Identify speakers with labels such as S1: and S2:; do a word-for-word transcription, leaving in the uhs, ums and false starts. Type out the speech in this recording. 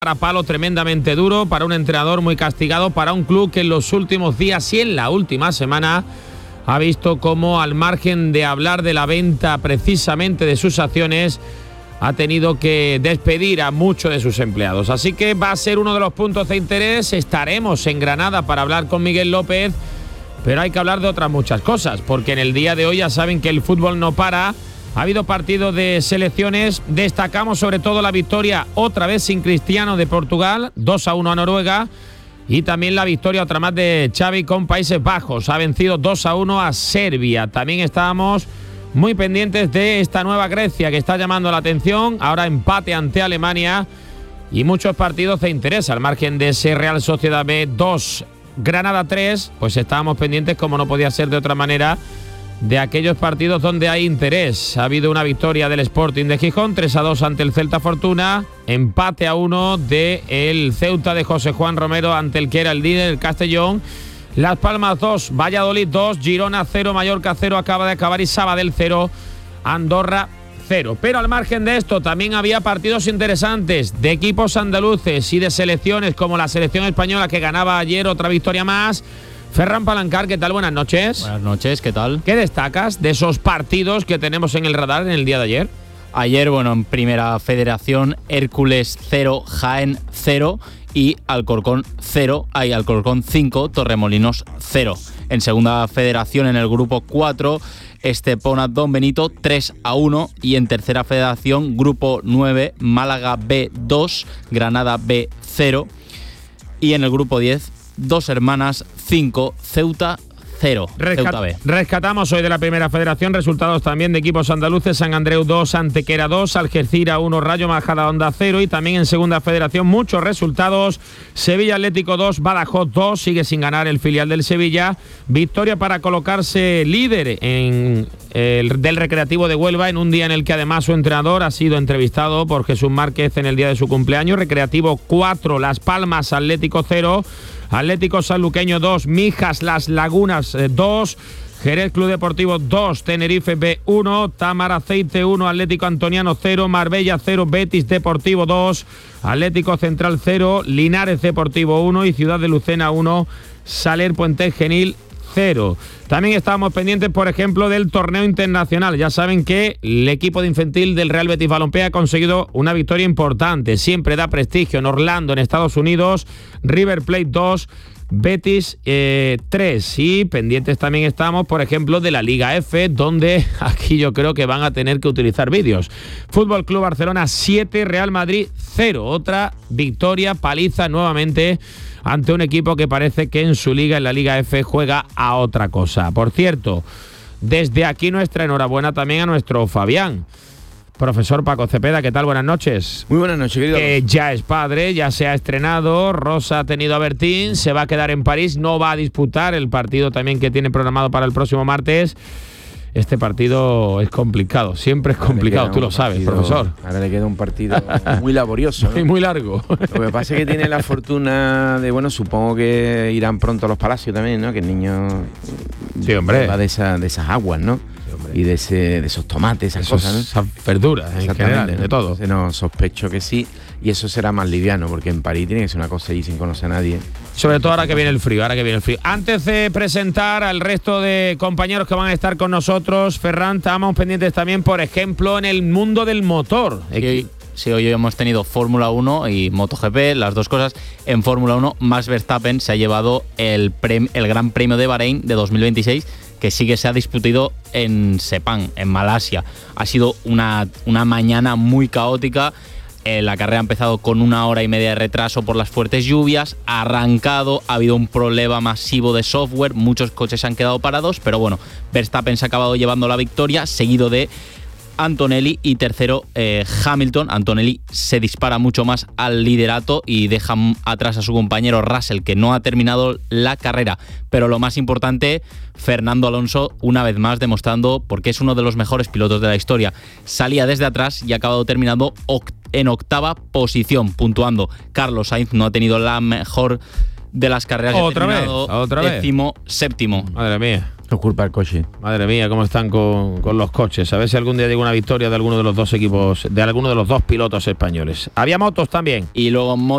S1: Para palo tremendamente duro, para un entrenador muy castigado, para un club que en los últimos días y en la última semana ha visto cómo, al margen de hablar de la venta precisamente de sus acciones, ha tenido que despedir a muchos de sus empleados. Así que va a ser uno de los puntos de interés. Estaremos en Granada para hablar con Miguel López, pero hay que hablar de otras muchas cosas, porque en el día de hoy ya saben que el fútbol no para. Ha habido partidos de selecciones, destacamos sobre todo la victoria otra vez sin Cristiano de Portugal, dos a uno a Noruega, y también la victoria otra más de Xavi con Países Bajos, ha vencido dos a uno a Serbia. También estábamos muy pendientes de esta nueva Grecia que está llamando la atención, ahora empate ante Alemania y muchos partidos de interés, al margen de ese Real Sociedad B dos, Granada tres, pues estábamos pendientes, como no podía ser de otra manera, de aquellos partidos donde hay interés. Ha habido una victoria del Sporting de Gijón, tres a dos ante el Celta Fortuna, empate a uno del Ceuta de José Juan Romero ante el que era el líder, el Castellón. Las Palmas dos, Valladolid dos, Girona cero, Mallorca cero, acaba de acabar, y Sabadell cero, Andorra cero. Pero al margen de esto también había partidos interesantes de equipos andaluces y de selecciones, como la selección española que ganaba ayer otra victoria más. Ferran Palancar, ¿qué tal? Buenas noches.
S2: Buenas noches, ¿qué tal?
S1: ¿Qué destacas de esos partidos que tenemos en el radar en el día de ayer?
S2: Ayer, bueno, en Primera Federación, Hércules cero, Jaén cero y Alcorcón cero, hay Alcorcón cinco, Torremolinos cero. En Segunda Federación, en el grupo cuatro, Estepona Don Benito tres a uno, y en Tercera Federación, grupo nueve, Málaga B dos, Granada B cero, y en el grupo diez, Dos Hermanas cinco, Ceuta cero.
S1: Rescat-
S2: Ceuta B.
S1: Rescatamos hoy de la Primera Federación resultados también de equipos andaluces: San Andreu dos, Antequera dos, Algeciras uno, Rayo Majadahonda cero, y también en Segunda Federación muchos resultados: Sevilla Atlético dos, Badajoz dos, sigue sin ganar el filial del Sevilla, victoria para colocarse líder en el del Recreativo de Huelva, en un día en el que además su entrenador ha sido entrevistado por Jesús Márquez en el día de su cumpleaños. Recreativo cuatro, Las Palmas Atlético cero, Atlético Sanluqueño dos, Mijas Las Lagunas dos, Jerez Club Deportivo dos, Tenerife B uno, Támara Aceite uno, Atlético Antoniano cero, Marbella cero, Betis Deportivo dos, Atlético Central cero, Linares Deportivo uno y Ciudad de Lucena uno, Saler Puente Genil cero. También estábamos pendientes, por ejemplo, del torneo internacional. Ya saben que el equipo de infantil del Real Betis Balompié ha conseguido una victoria importante. Siempre da prestigio en Orlando, en Estados Unidos. River Plate dos, Betis eh, tres. Y pendientes también estamos, por ejemplo, de la Liga F, donde aquí yo creo que van a tener que utilizar vídeos. Fútbol Club Barcelona siete, Real Madrid cero. Otra victoria, paliza nuevamente ante un equipo que parece que en su liga, en la Liga F, juega a otra cosa. Por cierto, desde aquí nuestra enhorabuena también a nuestro Fabián. Profesor Paco Cepeda, ¿qué tal? Buenas noches.
S3: Muy buenas noches, querido.
S1: Que ya es padre, ya se ha estrenado, Rosa ha tenido a Bertín, se va a quedar en París, no va a disputar el partido también que tiene programado para el próximo martes. Este partido es complicado, siempre es complicado, tú lo sabes,
S3: partido,
S1: profesor.
S3: Ahora le queda un partido muy laborioso, ¿no?
S1: Y muy largo.
S3: Lo que pasa es que tiene la fortuna de, bueno, supongo que irán pronto a los Palacios también, ¿no? Que el niño
S1: sí, hombre,
S3: va de, esa, de esas aguas, ¿no? Sí, hombre. Y de, ese, de esos tomates, esas
S1: Esos,
S3: cosas, ¿no?
S1: Esas verduras, en general,
S3: ¿no?
S1: de todo.
S3: Entonces, no, sospecho que sí, y eso será más liviano, porque en París tiene que ser una cosa allí sin conocer a nadie.
S1: Sobre todo ahora que viene el frío, ahora que viene el frío. Antes de presentar al resto de compañeros que van a estar con nosotros, Ferran, estamos pendientes también, por ejemplo, en el mundo del motor.
S2: Sí, sí, hoy hemos tenido Fórmula uno y MotoGP, las dos cosas. En Fórmula uno, Max Verstappen se ha llevado el, prem, el Gran Premio de Bahrein de dos mil veintiséis, que sí que se ha disputado en Sepang, en Malasia. Ha sido una, una mañana muy caótica. Eh, la carrera ha empezado con una hora y media de retraso por las fuertes lluvias, ha arrancado, ha habido un problema masivo de software, muchos coches se han quedado parados, pero bueno, Verstappen se ha acabado llevando la victoria, seguido de Antonelli y tercero eh, Hamilton. Antonelli se dispara mucho más al liderato y deja atrás a su compañero Russell, que no ha terminado la carrera. Pero lo más importante, Fernando Alonso, una vez más demostrando por qué es uno de los mejores pilotos de la historia. Salía desde atrás y ha acabado terminando en octava posición, puntuando. Carlos Sainz no ha tenido la mejor de las carreras.
S1: ¿Otra vez? ¿Otra vez?
S2: Décimo séptimo.
S1: Madre mía.
S3: No es culpa del coche.
S1: Madre mía, cómo están con, con los coches. A ver si algún día llega una victoria de alguno de los dos equipos, de alguno de los dos pilotos españoles. Había motos también.
S2: Y luego